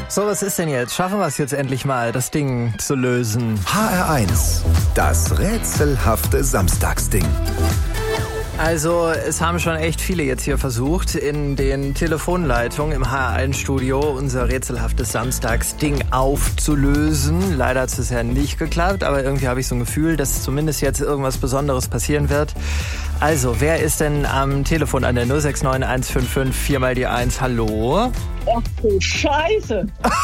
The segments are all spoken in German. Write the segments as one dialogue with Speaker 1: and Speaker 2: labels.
Speaker 1: So, was ist denn jetzt? Schaffen wir es jetzt endlich mal, das Ding zu lösen?
Speaker 2: HR1, das rätselhafte Samstagsding.
Speaker 1: Also, es haben schon echt viele jetzt hier versucht, in den Telefonleitungen im HR1-Studio unser rätselhaftes Samstagsding aufzulösen. Leider hat es ja nicht geklappt, aber irgendwie habe ich so ein Gefühl, dass zumindest jetzt irgendwas Besonderes passieren wird. Also, wer ist denn am Telefon an der 069 155 4 mal die 1? Hallo?
Speaker 3: Ach du Scheiße!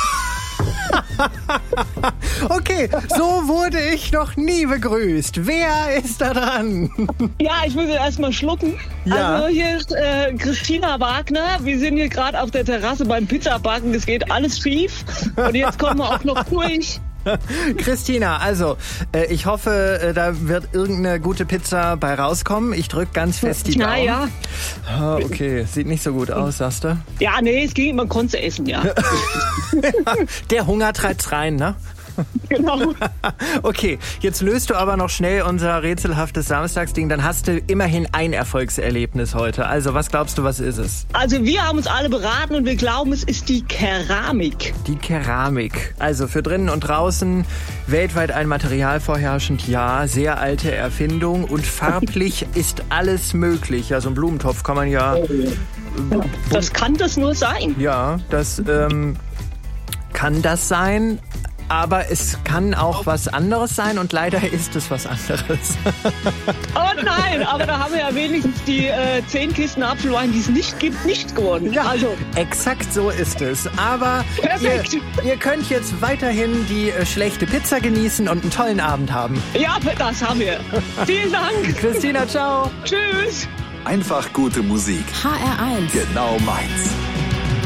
Speaker 1: Okay, so wurde ich noch nie begrüßt. Wer ist da dran?
Speaker 3: Ja, ich muss jetzt erstmal schlucken.
Speaker 1: Ja.
Speaker 3: Also hier ist Christina Wagner. Wir sind hier gerade auf der Terrasse beim Pizzabacken. Es geht alles schief. Und jetzt kommen wir auch noch durch.
Speaker 1: Christina, also ich hoffe, da wird irgendeine gute Pizza bei rauskommen. Ich drücke ganz fest die Daumen.
Speaker 3: Ja.
Speaker 1: Ah, okay, sieht nicht so gut aus, sagst du?
Speaker 3: Ja, nee, es ging, man konnte essen, ja.
Speaker 1: Der Hunger treibt's rein, ne?
Speaker 3: Genau.
Speaker 1: Okay, jetzt löst du aber noch schnell unser rätselhaftes Samstagsding. Dann hast du immerhin ein Erfolgserlebnis heute. Also, was glaubst du, was ist es?
Speaker 3: Also wir haben uns alle beraten und wir glauben, es ist die Keramik.
Speaker 1: Die Keramik. Also für drinnen und draußen weltweit ein Material vorherrschend, ja. Sehr alte Erfindung und farblich ist alles möglich. Also einen Blumentopf kann man ja...
Speaker 3: Das kann das nur sein.
Speaker 1: Ja, das kann das sein. Aber es kann auch was anderes sein und leider ist es was anderes.
Speaker 3: Oh nein, aber da haben wir ja wenigstens die 10 Kisten Apfelwein, die es nicht gibt, nicht gewonnen.
Speaker 1: Ja,
Speaker 3: also
Speaker 1: exakt so ist es. Aber
Speaker 3: perfekt.
Speaker 1: Ihr könnt jetzt weiterhin die schlechte Pizza genießen und einen tollen Abend haben.
Speaker 3: Ja, das haben wir. Vielen Dank.
Speaker 1: Christina, ciao.
Speaker 3: Tschüss.
Speaker 2: Einfach gute Musik.
Speaker 4: HR1.
Speaker 2: Genau meins.